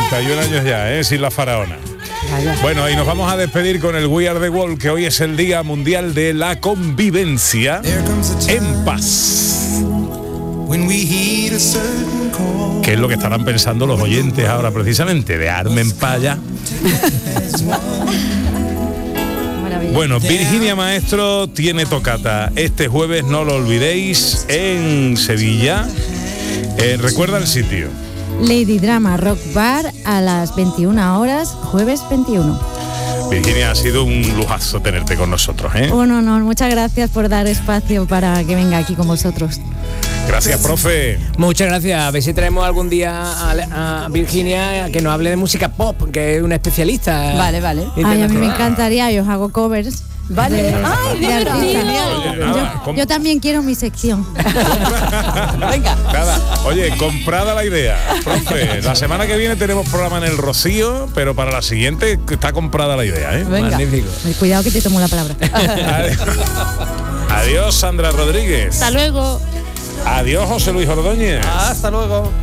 41 años ya, sin la faraona. Vaya. Bueno, y nos vamos a despedir con el We Are the World, que hoy es el Día Mundial de la Convivencia en Paz. ¿Qué es lo que estarán pensando los oyentes ahora precisamente? De Armen Paya. Bueno, Virginia Maestro tiene tocata este jueves, no lo olvidéis, en Sevilla. Recuerda el sitio. Lady Drama Rock Bar a las 21 horas, jueves 21. Virginia, ha sido un lujazo tenerte con nosotros, ¿eh? Oh, no, muchas gracias por dar espacio para que venga aquí con vosotros. Gracias, profe. Muchas gracias. A ver si traemos algún día a Virginia que nos hable de música pop, que es una especialista. Vale. Ay, a mí me encantaría, yo os hago covers. Vale. Ay, de verdad. Yo también quiero mi sección. Venga. Nada. Oye, comprada la idea, profe. La semana que viene tenemos programa en El Rocío, pero para la siguiente está comprada la idea, ¿eh? Venga. Magnífico. Cuidado que te tomo la palabra. Adiós, Sandra Rodríguez. Hasta luego. Adiós, José Luis Ordóñez. Hasta luego.